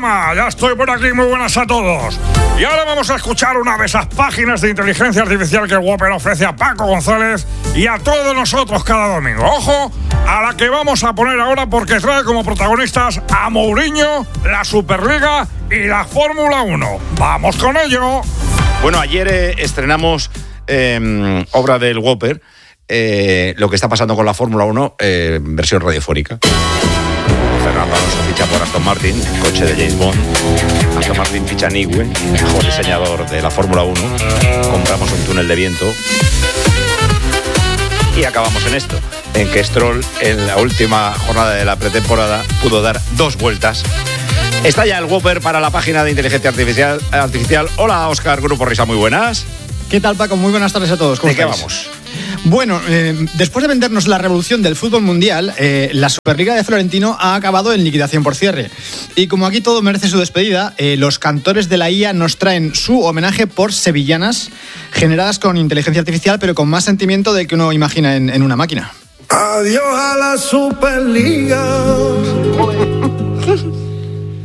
programa. Ya estoy por aquí, muy buenas a todos. Y ahora vamos a escuchar una de esas páginas de inteligencia artificial que el Whopper ofrece a Paco González y a todos nosotros cada domingo. Ojo a la que vamos a poner ahora, porque trae como protagonistas a Mourinho, la Superliga y la Fórmula 1. ¡Vamos con ello! Bueno, ayer estrenamos obra del Whopper, lo que está pasando con la Fórmula 1, versión radiofónica. Fernando Alonso ficha por Aston Martin, coche de James Bond. Aston Martin ficha Nigel, mejor diseñador de la Fórmula 1. Compramos un túnel de viento. Y acabamos en esto, en que Stroll, en la última jornada de la pretemporada, pudo dar 2 vueltas. Está ya el Whopper para la página de inteligencia artificial. Hola, Óscar, Grupo Risa, muy buenas. ¿Qué tal, Paco? Muy buenas tardes a todos. ¿Cómo estáis? ¿De qué vamos? Bueno, después de vendernos la revolución del fútbol mundial, la Superliga de Florentino ha acabado en liquidación por cierre. Y como aquí todo merece su despedida, los cantores de la IA nos traen su homenaje por sevillanas generadas con inteligencia artificial, pero con más sentimiento del que uno imagina en una máquina. Adiós a la Superliga.